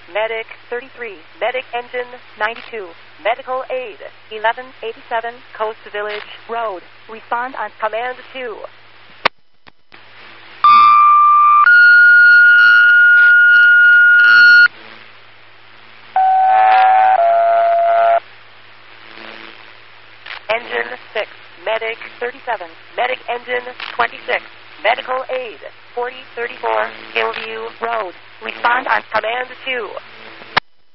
Medic 33, Medic Engine 92, Medical Aid 1187, Coast Village Road. Respond on Command 2. Engine 6, Medic 37, Medic Engine 26, Medical Aid 4034, Hillview Road. Respond on Command 2.